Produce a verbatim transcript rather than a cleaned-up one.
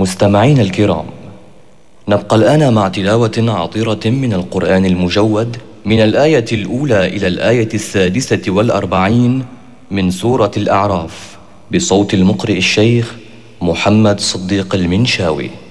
مستمعين الكرام، نبقى الآن مع تلاوة عطرة من القرآن المجود من الآية الأولى إلى الآية السادسة والأربعين من سورة الأعراف بصوت المقرئ الشيخ محمد صديق المنشاوي.